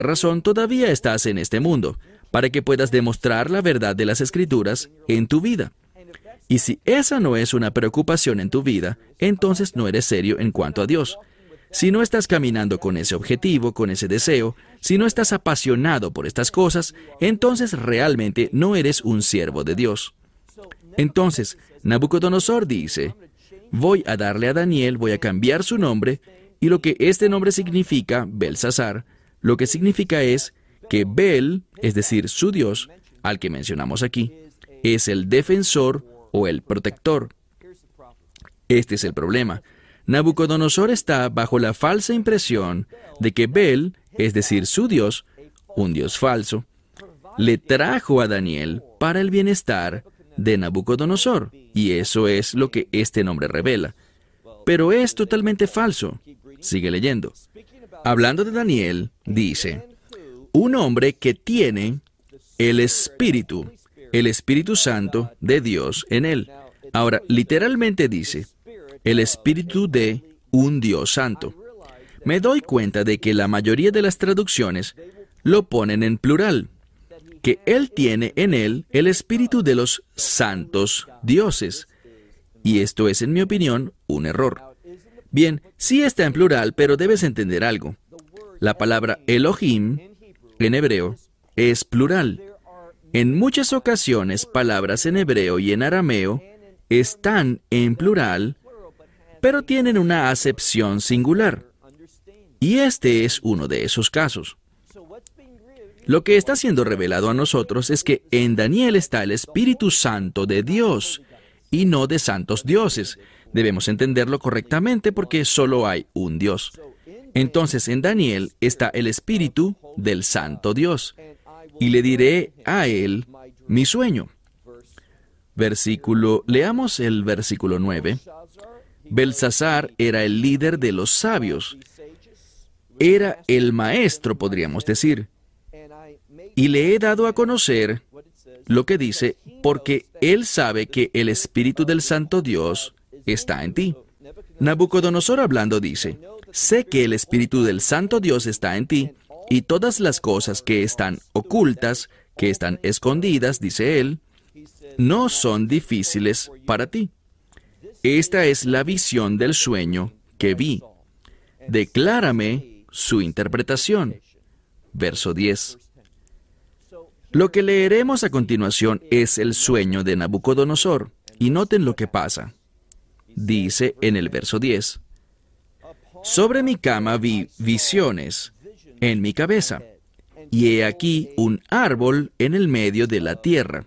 razón todavía estás en este mundo, para que puedas demostrar la verdad de las Escrituras en tu vida. Y si esa no es una preocupación en tu vida, entonces no eres serio en cuanto a Dios. Si no estás caminando con ese objetivo, con ese deseo, si no estás apasionado por estas cosas, entonces realmente no eres un siervo de Dios. Entonces, Nabucodonosor dice, voy a darle a Daniel, voy a cambiar su nombre, y lo que este nombre significa, Belsasar, lo que significa es que Bel, es decir, su Dios, al que mencionamos aquí, es el defensor o el protector. Este es el problema. Nabucodonosor está bajo la falsa impresión de que Bel, es decir, su Dios, un Dios falso, le trajo a Daniel para el bienestar de Nabucodonosor, y eso es lo que este nombre revela. Pero es totalmente falso. Sigue leyendo. Hablando de Daniel, dice, un hombre que tiene el Espíritu Santo de Dios en él. Ahora, literalmente dice, el Espíritu de un Dios Santo. Me doy cuenta de que la mayoría de las traducciones lo ponen en plural, que él tiene en él el Espíritu de los santos dioses. Y esto es, en mi opinión, un error. Bien, sí está en plural, pero debes entender algo. La palabra Elohim, en hebreo, es plural. En muchas ocasiones, palabras en hebreo y en arameo están en plural, pero tienen una acepción singular. Y este es uno de esos casos. Lo que está siendo revelado a nosotros es que en Daniel está el Espíritu Santo de Dios, y no de santos dioses. Debemos entenderlo correctamente porque solo hay un Dios. Entonces, en Daniel está el Espíritu del Santo Dios, y le diré a él mi sueño. Leamos el versículo 9. Belsasar era el líder de los sabios. Era el maestro, podríamos decir. Y le he dado a conocer lo que dice, porque él sabe que el Espíritu del Santo Dios está en ti. Nabucodonosor hablando dice, sé que el Espíritu del Santo Dios está en ti, y todas las cosas que están ocultas, que están escondidas, dice él, no son difíciles para ti. Esta es la visión del sueño que vi. Declárame su interpretación. Verso 10. Lo que leeremos a continuación es el sueño de Nabucodonosor, y noten lo que pasa. Dice en el verso 10, sobre mi cama vi visiones en mi cabeza, y he aquí un árbol en el medio de la tierra.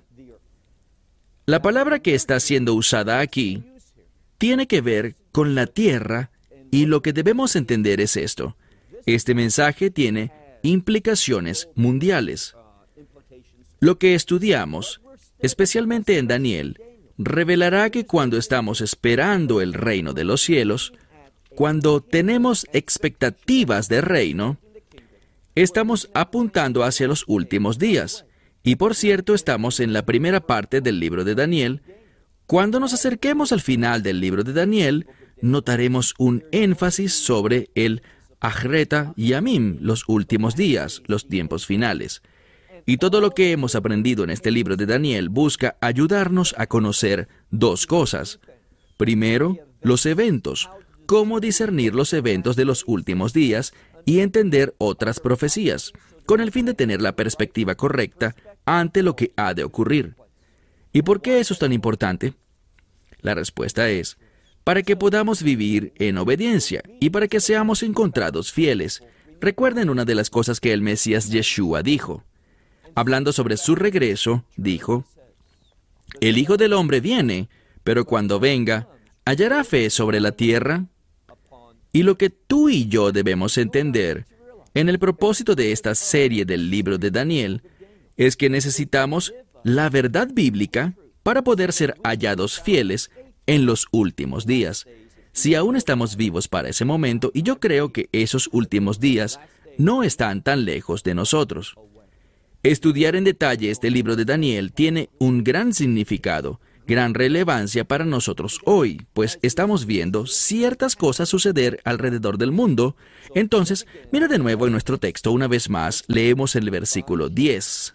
La palabra que está siendo usada aquí tiene que ver con la tierra, y lo que debemos entender es esto. Este mensaje tiene implicaciones mundiales. Lo que estudiamos, especialmente en Daniel, revelará que cuando estamos esperando el reino de los cielos, cuando tenemos expectativas de reino, estamos apuntando hacia los últimos días. Y por cierto, estamos en la primera parte del libro de Daniel. Cuando nos acerquemos al final del libro de Daniel, notaremos un énfasis sobre el Ajreta Yamim, los últimos días, los tiempos finales. Y todo lo que hemos aprendido en este libro de Daniel busca ayudarnos a conocer dos cosas. Primero, los eventos, cómo discernir los eventos de los últimos días y entender otras profecías, con el fin de tener la perspectiva correcta ante lo que ha de ocurrir. ¿Y por qué eso es tan importante? La respuesta es, para que podamos vivir en obediencia y para que seamos encontrados fieles. Recuerden una de las cosas que el Mesías Yeshua dijo. Hablando sobre su regreso, dijo, el Hijo del Hombre viene, pero cuando venga, ¿hallará fe sobre la tierra? Y lo que tú y yo debemos entender en el propósito de esta serie del libro de Daniel es que necesitamos la verdad bíblica para poder ser hallados fieles en los últimos días. Si aún estamos vivos para ese momento, y yo creo que esos últimos días no están tan lejos de nosotros. Estudiar en detalle este libro de Daniel tiene un gran significado, gran relevancia para nosotros hoy, pues estamos viendo ciertas cosas suceder alrededor del mundo. Entonces, mira de nuevo en nuestro texto, una vez más, leemos el versículo 10.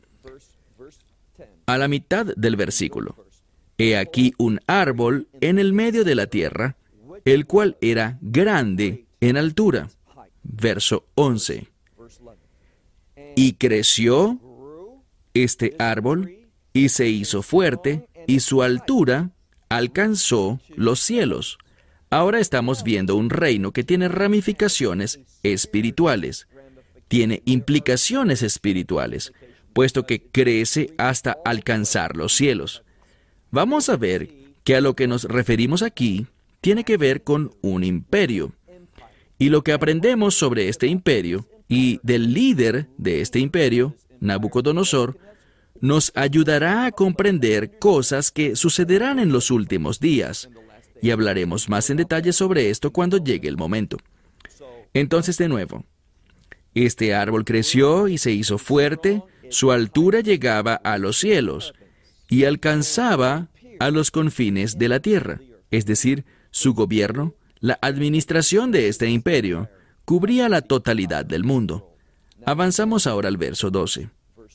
A la mitad del versículo. He aquí un árbol en el medio de la tierra, el cual era grande en altura. Verso 11. Y creció este árbol y se hizo fuerte, y su altura alcanzó los cielos. Ahora estamos viendo un reino que tiene ramificaciones espirituales, tiene implicaciones espirituales, puesto que crece hasta alcanzar los cielos. Vamos a ver que a lo que nos referimos aquí tiene que ver con un imperio. Y lo que aprendemos sobre este imperio y del líder de este imperio, Nabucodonosor, nos ayudará a comprender cosas que sucederán en los últimos días. Y hablaremos más en detalle sobre esto cuando llegue el momento. Entonces, de nuevo, este árbol creció y se hizo fuerte, su altura llegaba a los cielos y alcanzaba a los confines de la tierra, es decir, su gobierno, la administración de este imperio, cubría la totalidad del mundo. Avanzamos ahora al verso 12.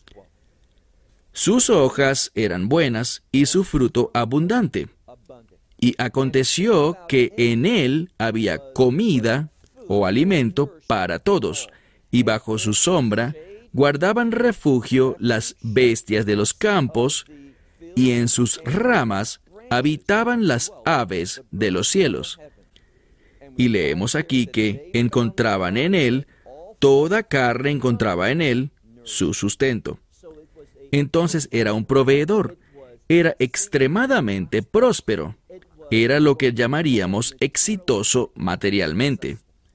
Sus hojas eran buenas y su fruto abundante. Y aconteció que en él había comida o alimento para todos, y bajo su sombra guardaban refugio las bestias de los campos, y en sus ramas habitaban las aves de los cielos. Y leemos aquí que encontraban en él, toda carne encontraba en él su sustento. Entonces era un proveedor, era extremadamente próspero, era lo que llamaríamos exitoso materialmente.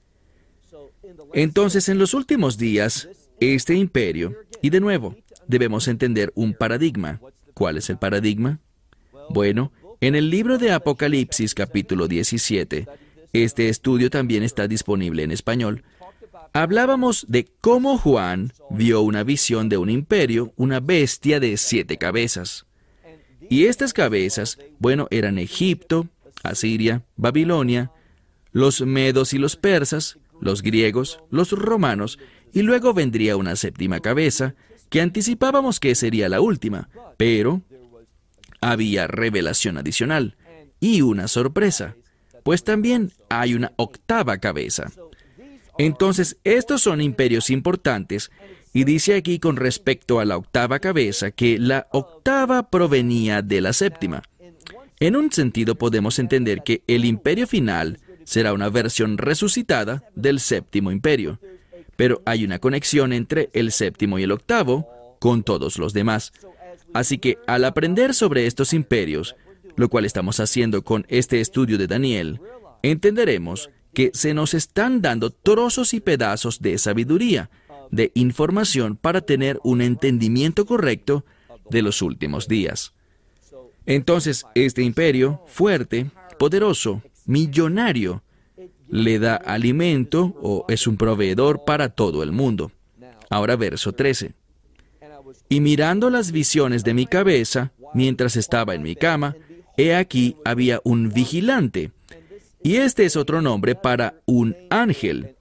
Entonces, en los últimos días, este imperio, y de nuevo, debemos entender un paradigma. ¿Cuál es el paradigma? Bueno, en el libro de Apocalipsis, capítulo 17, este estudio también está disponible en español. Hablábamos de cómo Juan vio una visión de un imperio, una bestia de 7 cabezas. Y estas cabezas, bueno, eran Egipto, Asiria, Babilonia, los medos y los persas, los griegos, los romanos, y luego vendría una 7ª cabeza, que anticipábamos que sería la última, pero había revelación adicional y una sorpresa, pues también hay una 8ª cabeza. Entonces, estos son imperios importantes, y dice aquí con respecto a la 8ª cabeza que la 8ª provenía de la 7ª. En un sentido podemos entender que el imperio final será una versión resucitada del 7º imperio, pero hay una conexión entre el 7º y el 8º con todos los demás. Así que al aprender sobre estos imperios, lo cual estamos haciendo con este estudio de Daniel, entenderemos que se nos están dando trozos y pedazos de sabiduría, de información para tener un entendimiento correcto de los últimos días. Entonces, este imperio, fuerte, poderoso, millonario, le da alimento o es un proveedor para todo el mundo. Ahora verso 13. Y mirando las visiones de mi cabeza, mientras estaba en mi cama, he aquí había un vigilante. Y este es otro nombre para un ángel.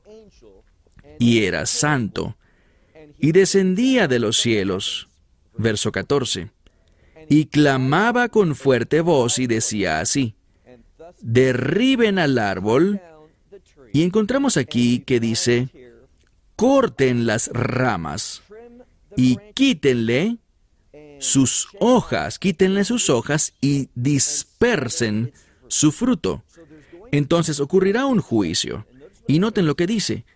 Y era santo. Y descendía de los cielos. Verso 14. Y clamaba con fuerte voz y decía así: derriben al árbol. Y encontramos aquí que dice: corten las ramas y quítenle sus hojas y dispersen su fruto. Entonces ocurrirá un juicio. Y noten lo que dice,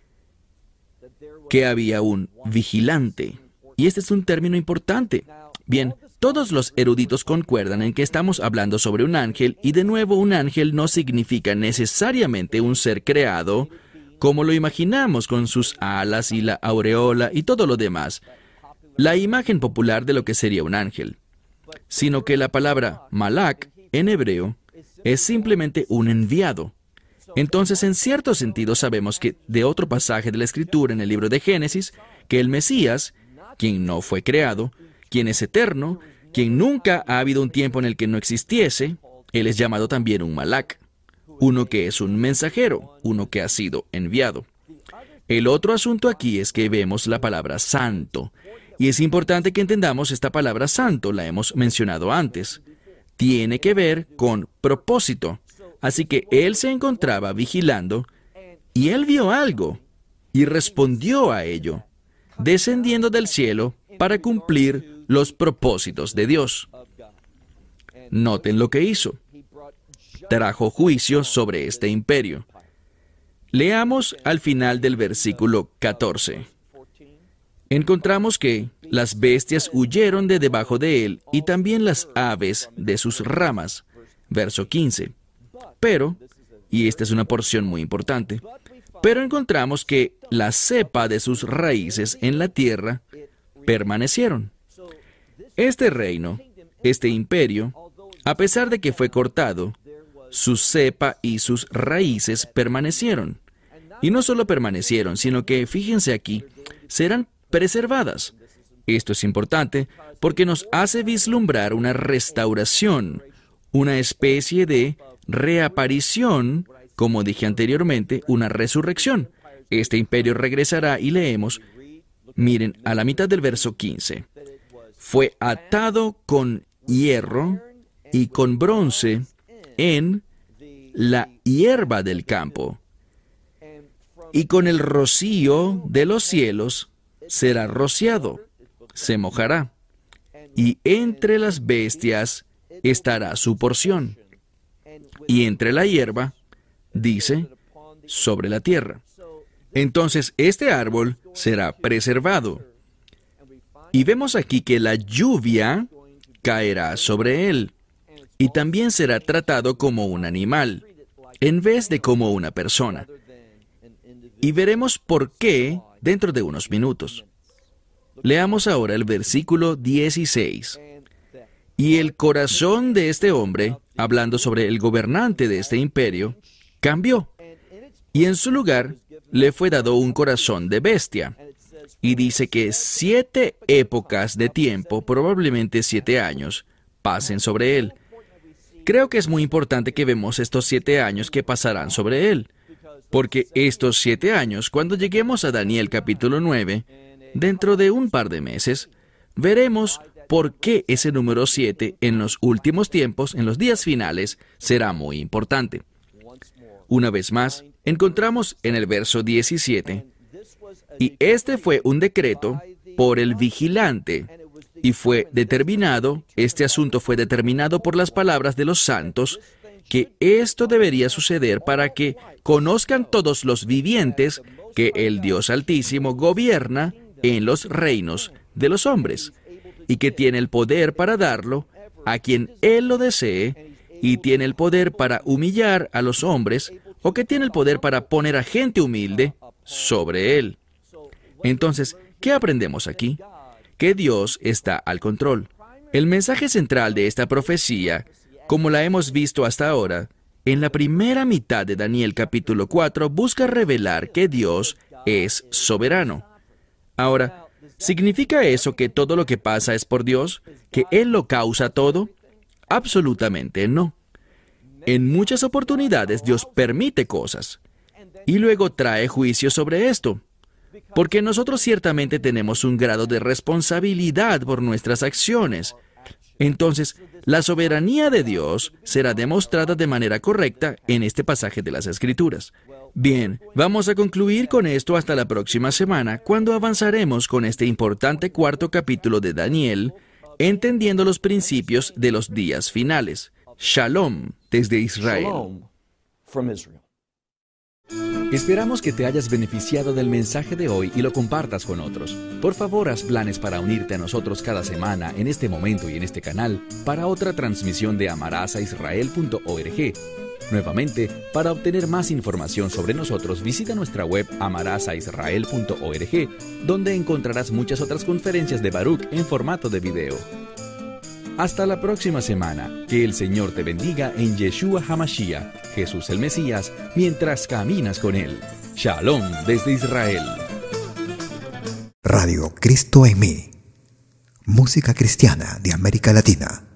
que había un vigilante. Y este es un término importante. Bien, todos los eruditos concuerdan en que estamos hablando sobre un ángel, y de nuevo un ángel no significa necesariamente un ser creado, como lo imaginamos con sus alas y la aureola y todo lo demás, la imagen popular de lo que sería un ángel, sino que la palabra malak en hebreo es simplemente un enviado. Entonces, en cierto sentido, sabemos que de otro pasaje de la Escritura en el libro de Génesis, que el Mesías, quien no fue creado, quien es eterno, quien nunca ha habido un tiempo en el que no existiese. Él es llamado también un malak, uno que es un mensajero, uno que ha sido enviado. El otro asunto aquí es que vemos la palabra santo, y es importante que entendamos esta palabra santo, la hemos mencionado antes. Tiene que ver con propósito. Así que él se encontraba vigilando, y él vio algo, y respondió a ello, descendiendo del cielo para cumplir los propósitos de Dios. Noten lo que hizo. Trajo juicio sobre este imperio. Leamos al final del versículo 14. Encontramos que las bestias huyeron de debajo de él y también las aves de sus ramas. Verso 15. Pero, y esta es una porción muy importante, pero encontramos que la cepa de sus raíces en la tierra permanecieron. Este reino, este imperio, a pesar de que fue cortado, su cepa y sus raíces permanecieron. Y no solo permanecieron, sino que, fíjense aquí, serán preservadas. Esto es importante porque nos hace vislumbrar una restauración, una especie de reaparición, como dije anteriormente, una resurrección. Este imperio regresará y leemos, miren, a la mitad del verso 15. Fue atado con hierro y con bronce en la hierba del campo, y con el rocío de los cielos será rociado, se mojará, y entre las bestias estará su porción, y entre la hierba, dice, sobre la tierra. Entonces este árbol será preservado. Y vemos aquí que la lluvia caerá sobre él, y también será tratado como un animal, en vez de como una persona. Y veremos por qué dentro de unos minutos. Leamos ahora el versículo 16. Y el corazón de este hombre, hablando sobre el gobernante de este imperio, cambió, y en su lugar le fue dado un corazón de bestia. Y dice que 7 épocas de tiempo, probablemente 7 años, pasen sobre él. Creo que es muy importante que vemos estos 7 años que pasarán sobre él, porque estos 7 años, cuando lleguemos a Daniel capítulo 9, dentro de un par de meses, veremos por qué ese número 7 en los últimos tiempos, en los días finales, será muy importante. Una vez más, encontramos en el verso 17, y este fue un decreto por el vigilante, y fue determinado, este asunto fue determinado por las palabras de los santos, que esto debería suceder para que conozcan todos los vivientes que el Dios Altísimo gobierna en los reinos de los hombres, y que tiene el poder para darlo a quien Él lo desee, y tiene el poder para humillar a los hombres, o que tiene el poder para poner a gente humilde sobre Él. Entonces, ¿qué aprendemos aquí? Que Dios está al control. El mensaje central de esta profecía, como la hemos visto hasta ahora, en la primera mitad de Daniel capítulo 4, busca revelar que Dios es soberano. Ahora, ¿significa eso que todo lo que pasa es por Dios? ¿Que Él lo causa todo? Absolutamente no. En muchas oportunidades Dios permite cosas y luego trae juicio sobre esto, porque nosotros ciertamente tenemos un grado de responsabilidad por nuestras acciones. Entonces, la soberanía de Dios será demostrada de manera correcta en este pasaje de las Escrituras. Bien, vamos a concluir con esto hasta la próxima semana, cuando avanzaremos con este importante 4º capítulo de Daniel, entendiendo los principios de los días finales. Shalom desde Israel. Shalom from Israel. Esperamos que te hayas beneficiado del mensaje de hoy y lo compartas con otros. Por favor, haz planes para unirte a nosotros cada semana en este momento y en este canal para otra transmisión de amarazaisrael.org. Nuevamente, para obtener más información sobre nosotros, visita nuestra web amarazaisrael.org, donde encontrarás muchas otras conferencias de Baruch en formato de video. Hasta la próxima semana. Que el Señor te bendiga en Yeshua HaMashiach, Jesús el Mesías, mientras caminas con Él. Shalom desde Israel. Radio Cristo en mí. música cristiana de América Latina.